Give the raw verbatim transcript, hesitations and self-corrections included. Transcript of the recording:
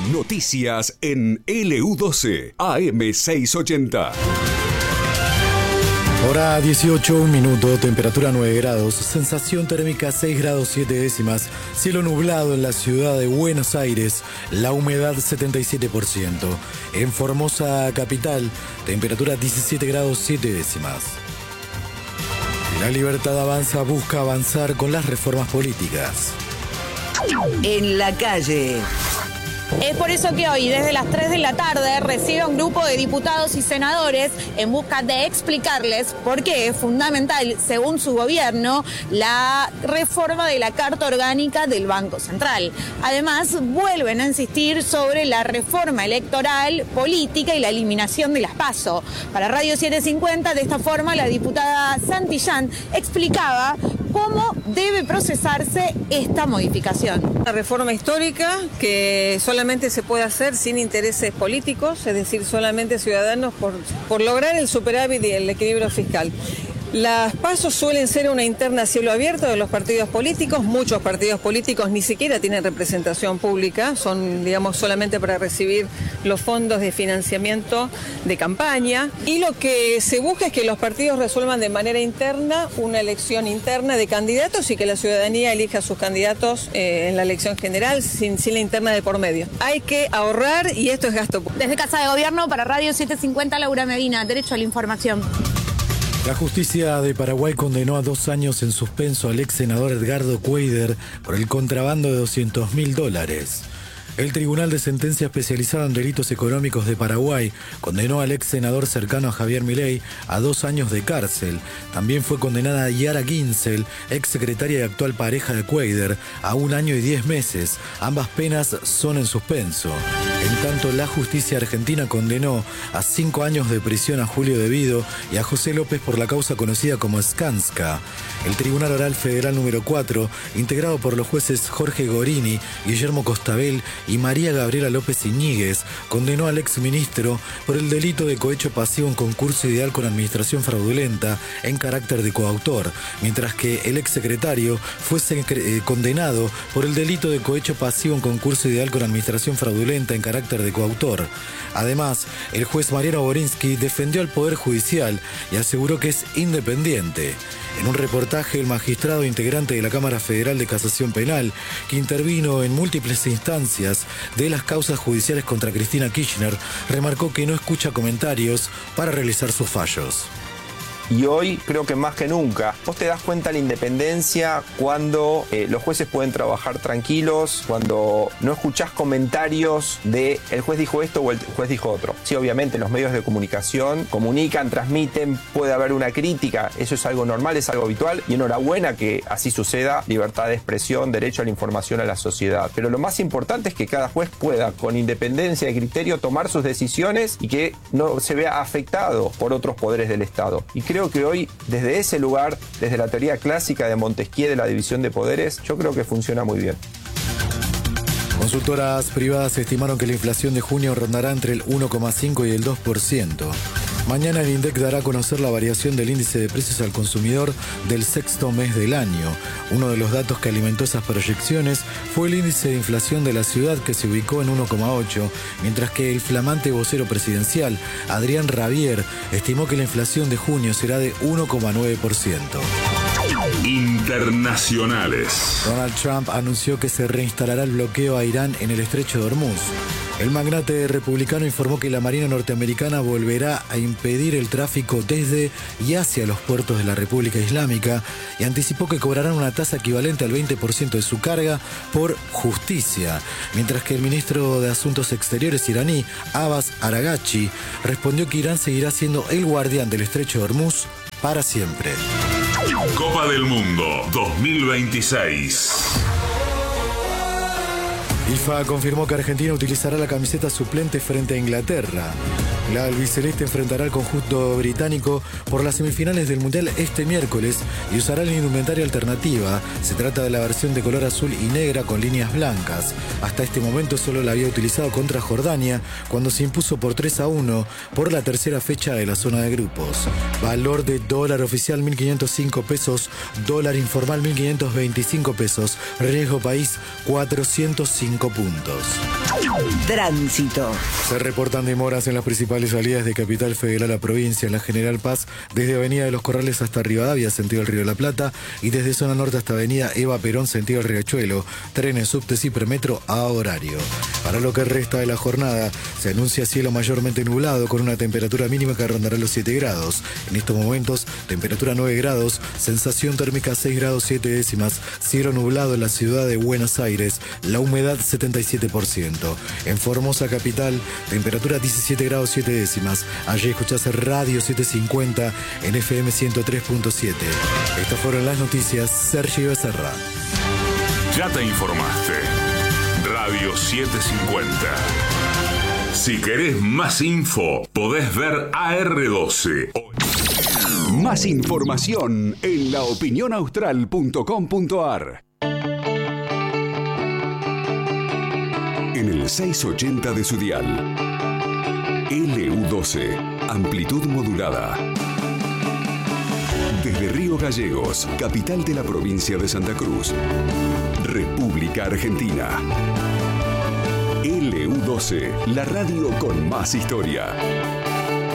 Noticias en L U doce, A M seiscientos ochenta. Hora dieciocho, un minuto, temperatura nueve grados, sensación térmica seis grados siete décimas, cielo nublado en la ciudad de Buenos Aires, la humedad setenta y siete por ciento. En Formosa capital, temperatura diecisiete grados siete décimas. La Libertad Avanza busca avanzar con las reformas políticas. En la calle. Es por eso que hoy, desde las tres de la tarde, recibe a un grupo de diputados y senadores en busca de explicarles por qué es fundamental, según su gobierno, la reforma de la Carta Orgánica del Banco Central. Además, vuelven a insistir sobre la reforma electoral, política y la eliminación de las PASO. Para Radio setecientos cincuenta, de esta forma, la diputada Santillán explicaba cómo debe procesarse esta modificación. Una reforma histórica que solamente se puede hacer sin intereses políticos, es decir, solamente ciudadanos por, por lograr el superávit y el equilibrio fiscal. Las PASO suelen ser una interna a cielo abierto de los partidos políticos. Muchos partidos políticos ni siquiera tienen representación pública, son, digamos, solamente para recibir los fondos de financiamiento de campaña. Y lo que se busca es que los partidos resuelvan de manera interna una elección interna de candidatos y que la ciudadanía elija a sus candidatos eh, en la elección general sin, sin la interna de por medio. Hay que ahorrar y esto es gasto público. Desde Casa de Gobierno, para Radio setecientos cincuenta, Laura Medina, derecho a la información. La justicia de Paraguay condenó a dos años en suspenso al ex senador Edgardo Cuéllar por el contrabando de doscientos mil dólares. El Tribunal de Sentencia Especializado en Delitos Económicos de Paraguay condenó al ex senador cercano a Javier Milei a dos años de cárcel. También fue condenada Yara Ginsel, ex secretaria y actual pareja de Cuéllar, a un año y diez meses. Ambas penas son en suspenso. En tanto, la justicia argentina condenó a cinco años de prisión a Julio De Vido y a José López por la causa conocida como Skanska. El Tribunal Oral Federal número cuatro, integrado por los jueces Jorge Gorini, Guillermo Costabel y María Gabriela López Iñiguez, condenó al exministro por el delito de cohecho pasivo en concurso ideal con administración fraudulenta en carácter de coautor, mientras que el exsecretario fue eh, condenado por el delito de cohecho pasivo en concurso ideal con administración fraudulenta en carácter de coautor. Además, el juez Mariano Borinsky defendió al Poder Judicial y aseguró que es independiente. En un reportaje, el magistrado integrante de la Cámara Federal de Casación Penal, que intervino en múltiples instancias de las causas judiciales contra Cristina Kirchner, remarcó que no escucha comentarios para realizar sus fallos. Y hoy creo que más que nunca, vos te das cuenta de la independencia cuando eh, los jueces pueden trabajar tranquilos, cuando no escuchás comentarios de el juez dijo esto o el juez dijo otro. Sí, obviamente los medios de comunicación comunican, transmiten, puede haber una crítica, eso es algo normal, es algo habitual y enhorabuena que así suceda, libertad de expresión, derecho a la información a la sociedad. Pero lo más importante es que cada juez pueda, con independencia de criterio, tomar sus decisiones y que no se vea afectado por otros poderes del Estado. Y creo que hoy, desde ese lugar, desde la teoría clásica de Montesquieu de la división de poderes, yo creo que funciona muy bien. Consultoras privadas estimaron que la inflación de junio rondará entre el uno coma cinco y el dos por ciento. Mañana el INDEC dará a conocer la variación del índice de precios al consumidor del sexto mes del año. Uno de los datos que alimentó esas proyecciones fue el índice de inflación de la ciudad, que se ubicó en uno coma ocho, mientras que el flamante vocero presidencial, Adrián Rabier, estimó que la inflación de junio será de uno coma nueve por ciento. Internacionales. Donald Trump anunció que se reinstalará el bloqueo a Irán en el estrecho de Hormuz. El magnate republicano informó que la Marina norteamericana volverá a impedir el tráfico desde y hacia los puertos de la República Islámica y anticipó que cobrarán una tasa equivalente al veinte por ciento de su carga por justicia, mientras que el ministro de Asuntos Exteriores iraní, Abbas Araghchi, respondió que Irán seguirá siendo el guardián del estrecho de Hormuz para siempre. Copa del Mundo dos mil veintiséis. FIFA confirmó que Argentina utilizará la camiseta suplente frente a Inglaterra. La albiceleste enfrentará al conjunto británico por las semifinales del Mundial este miércoles y usará la indumentaria alternativa. Se trata de la versión de color azul y negra con líneas blancas. Hasta este momento solo la había utilizado contra Jordania, cuando se impuso por tres a uno por la tercera fecha de la zona de grupos. Valor de dólar oficial mil quinientos cinco pesos, dólar informal mil quinientos veinticinco pesos, riesgo país cuatrocientos cincuenta. cinco puntos. Tránsito. Se reportan demoras en las principales salidas de Capital Federal a provincia, en la General Paz, desde Avenida de los Corrales hasta Rivadavia, sentido el Río de la Plata, y desde Zona Norte hasta Avenida Eva Perón, sentido el Riachuelo, trenes, subtes y premetro a horario. Para lo que resta de la jornada, se anuncia cielo mayormente nublado con una temperatura mínima que rondará los siete grados. En estos momentos, temperatura nueve grados, sensación térmica seis grados siete décimas, cielo nublado en la ciudad de Buenos Aires, la humedad setenta y siete por ciento. En Formosa capital, temperatura diecisiete grados siete décimas. Allí escuchás Radio setecientos cincuenta en F M ciento tres punto siete. Estas fueron las noticias. Sergio Becerra. Ya te informaste. Radio setecientos cincuenta. Si querés más info, podés ver A R doce. Más información en la opinión austral punto com punto a r. En el seiscientos ochenta de su dial. L U doce, amplitud modulada. Desde Río Gallegos, capital de la provincia de Santa Cruz, República Argentina. L U doce, la radio con más historia.